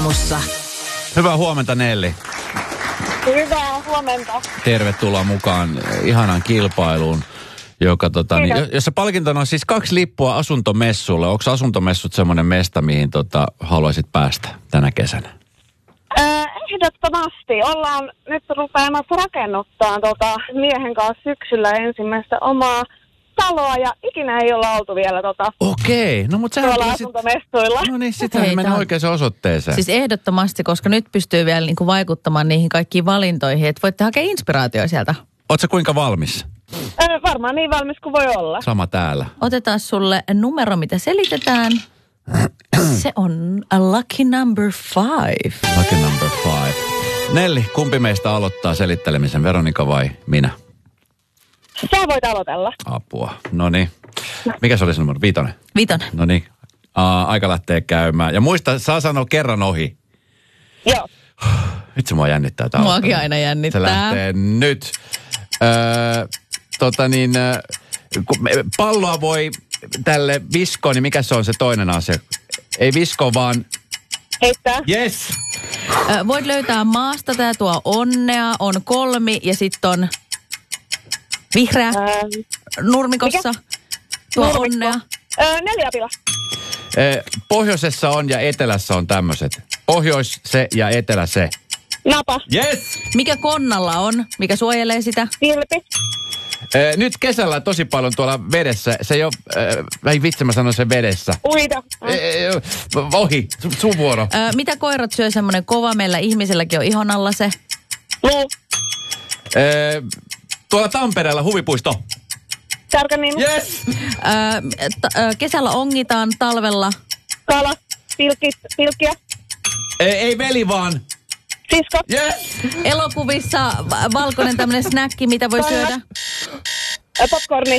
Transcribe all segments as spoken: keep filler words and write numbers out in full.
aamussa. Hyvää huomenta, Nelli. Hyvää huomenta. Tervetuloa mukaan ihanaan kilpailuun, joka, tota, niin, jossa palkintona on siis kaksi lippua asuntomessulle. Onko asuntomessut semmoinen mesta, mihin tota, haluaisit päästä tänä kesänä? Äh, ehdottomasti. Ollaan nyt rupeamassa rakennuttaa tota, miehen kanssa syksyllä ensimmäistä omaa taloa ja ikinä ei olla oltu vielä tota, Okei, no mutta sehän tuolla sit... asuntomessuilla. No niin, sittenhän menee oikeaan osoitteeseen. Siis ehdottomasti, koska nyt pystyy vielä niinku vaikuttamaan niihin kaikkiin valintoihin, että voitte hakea inspiraatio sieltä. Ootko kuinka valmis? Äh, varmaan niin valmis kuin voi olla. Sama täällä. Otetaan sulle numero, mitä selitetään. Se on a lucky number five. Lucky number five. Nelli, kumpi meistä aloittaa selittelemisen, Veronika vai minä? Sä voit aloitella. Apua. No niin. Mikä se oli se numero? Viitonen? Vitonen. No niin. Aika lähtee käymään. Ja muista, saa sanoa kerran ohi. Joo. Vitsi, mua jännittää tää. Muakin aina jännittää. Se lähtee nyt. Öö, tota niin, kun palloa voi tälle viskoon, niin mikä se on se toinen asia? Ei visko, vaan... Heittää. Yes! Ö, voit löytää maasta, tää tuo onnea, on kolmi ja sitten on vihreä Ähm, nurmikossa. mikä? Tuo Nurmikko. onnea. Öö, neljäpila. Öö, pohjoisessa on ja etelässä on tämmöiset. Pohjois se ja etelä se. Napa. Yes! Mikä konnalla on? Mikä suojelee sitä? Kilpi. Öö, nyt kesällä tosi paljon tuolla vedessä. Se ei ole... Öö, ei vitsi, mä sanon sen vedessä. Uida. Mm. Öö, ohi, sun, sun vuoro. Ö, mitä koirat syö semmoinen kova? Meillä ihmisilläkin on ihon alla se. Luu. Öö, tuolla Tampereella huvipuisto. Särkänniemi. Yes! Ö, t- ö, kesällä ongitaan, talvella. Kala. Pilkit. Pilkkiä. Ei, ei veli vaan. Sisko. Yes! Elokuvissa va- valkoinen tämmöinen snäkki, mitä voi Kangas. syödä. Ö, popcorni.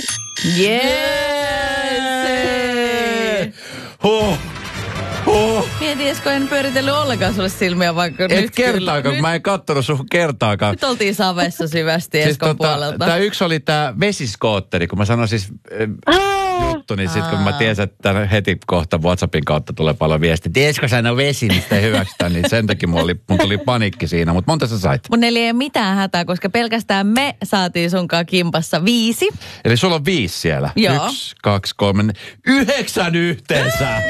Yes! Huh. Huh. Mietin, Esko, en pyöritellyt ollenkaan sulle silmiä, vaikka Et nyt kertaakaan, kyllä. mä en kattonut suhun kertaakaan. Nyt oltiin savessa syvästi Eskon puolelta. Tämä yksi oli tämä vesiskootteri, kun mä sanoin siis äh, juttu, niin sitten kun mä tiesin, että heti kohta WhatsAppin kautta tulee paljon viestiä. Esko sanoo vesi, niin sitä hyväksytään, niin sen takia mulla oli, mun tuli panikki siinä. Mutta monta sä sait? Mun ei ole mitään hätää, koska pelkästään me saatiin sunkaan kimpassa viisi. Eli sulla on viisi siellä. Joo. Yksi, kaksi, kolme, yhdeksän yhteensä.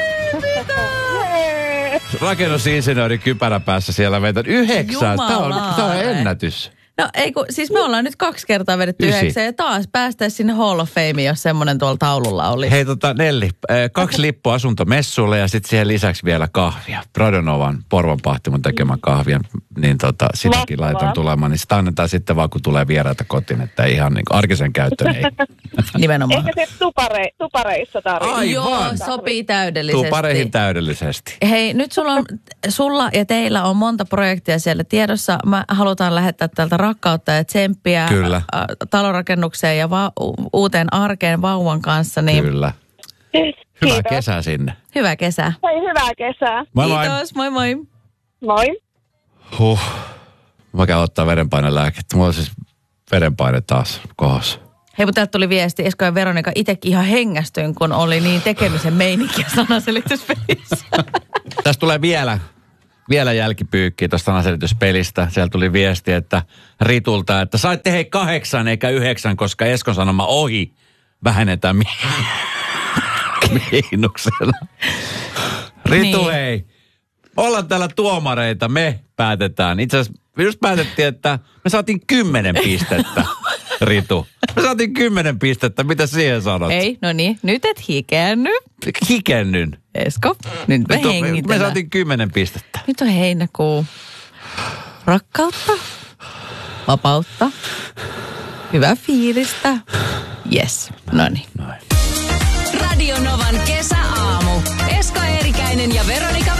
Rakennusinsinööri kypärä päässä siellä vetän. Yhdeksän. Tämä on, tämä on ennätys. No ei kun, siis me ollaan nyt kaksi kertaa vedetty Ysi. yhdeksän ja taas päästäisiin sinne Hall of Fameen, jos semmoinen tuolla taululla oli. Hei tota Nelli, äh, kaksi lippua asuntomessulle ja sitten siihen lisäksi vielä kahvia. Bradonovan Porvonpahtimon tekemän kahvia, niin tota, sitäkin Mahtavaa. laitan tulemaan. Niin sitä annetaan sitten vaan, kun tulee vieraita kotiin, että ihan niin kuin arkisen käyttöön ei. Nimenomaan. Ehkä se tupare, tupareissa tarvitsee. Aivan. Joo, sopii täydellisesti. Tuu pareihin täydellisesti. Hei, nyt sulla, on, sulla ja teillä on monta projektia siellä tiedossa. Mä halutaan lähettää täältä rakkautta ja tsemppiä Kyllä. ä, talonrakennukseen ja va- u- uuteen arkeen vauvan kanssa. Niin Kyllä. Kiitos. Hyvää kesää sinne. hyvää kesää. Hei, hyvää kesää. Moi moi. Kiitos, moi moi. Moi. Huh. Mä käyn ottaa verenpainelääkettä. Mulla on siis verenpaine taas kohossa. Hei, mutta täältä tuli viesti. Esko ja Veronika itsekin ihan hengästyin, kun oli niin tekemisen meininkiä sanaselityspelissä. Tästä tulee vielä, vielä jälkipyykkiä tuosta sanaselityspelistä. Siellä tuli viesti, että Ritulta, että saitte hei kahdeksan eikä yhdeksän, koska Eskon sanoma ohi vähennetään mi- miinuksella. Ritu Niin. hei, ollaan täällä tuomareita, me päätetään. Itse asiassa me just päätettiin, että me saatiin kymmenen pistettä, Ritu. Me saatiin kymmenen pistettä, mitä siihen sanot? Ei, no niin, nyt et hikenny. Hikennyn. Esko, nyt me Nyt on- me hengitellään. saatiin kymmenen pistettä. Nyt on heinäkuu. Rakkautta, vapautta, hyvää fiilistä. Yes, no niin. Noin. Radio Novan kesäaamu. Esko Eerikäinen ja Veronika